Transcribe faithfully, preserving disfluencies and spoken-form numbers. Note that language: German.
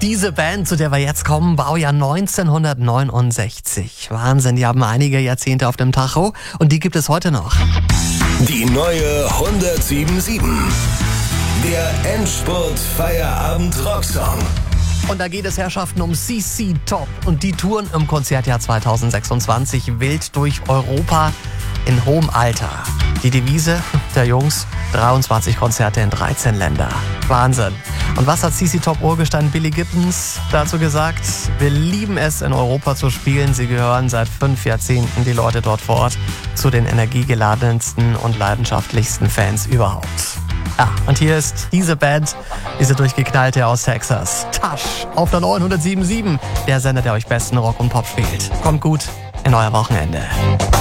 Diese Band, zu der wir jetzt kommen, Baujahr neunzehnhundertneunundsechzig. Wahnsinn, die haben einige Jahrzehnte auf dem Tacho und die gibt es heute noch. Die neue hundertsieben Komma sieben. Der Endspurt-Feierabend-Rocksong. Und da geht es, Herrschaften, um C C Top. Und die touren im Konzertjahr zweitausendsechsundzwanzig wild durch Europa in hohem Alter. Die Devise der Jungs, dreiundzwanzig Konzerte in dreizehn Länder. Wahnsinn. Und was hat C C Top Urgestein Billy Gibbons dazu gesagt? Wir lieben es, in Europa zu spielen. Sie gehören seit fünf Jahrzehnten, die Leute dort vor Ort, zu den energiegeladensten und leidenschaftlichsten Fans überhaupt. Ja, und hier ist diese Band, diese durchgeknallte aus Texas. Tasch auf der neuen hundertsieben Komma sieben, der Sender, der euch besten Rock und Pop spielt. Kommt gut in euer Wochenende.